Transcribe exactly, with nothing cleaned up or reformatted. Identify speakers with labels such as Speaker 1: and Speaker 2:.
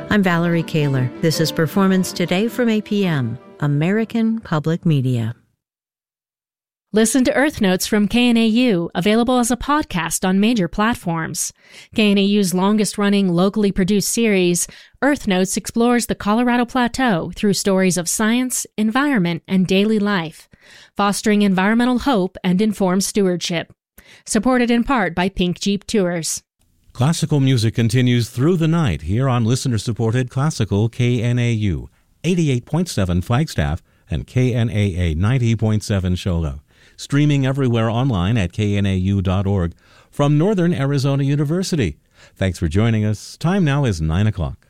Speaker 1: I'm Valerie Kaler. This is Performance Today from A P M, American Public Media.
Speaker 2: Listen to Earth Notes from K N A U, available as a podcast on major platforms. K N A U's longest-running, locally produced series, Earth Notes explores the Colorado Plateau through stories of science, environment, and daily life, fostering environmental hope and informed stewardship. Supported in part by Pink Jeep Tours.
Speaker 3: Classical music continues through the night here on listener-supported Classical K N A U, eighty-eight point seven Flagstaff and K N A A ninety point seven Show Low. Streaming everywhere online at K N A U dot org from Northern Arizona University. Thanks for joining us. Time now is nine o'clock.